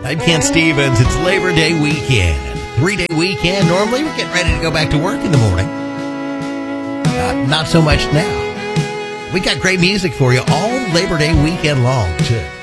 I'm Ken Stevens. It's Labor Day weekend. 3-day weekend. Normally we're getting ready to go back to work in the morning. Not so much now. We got great music for you all Labor Day weekend long, too.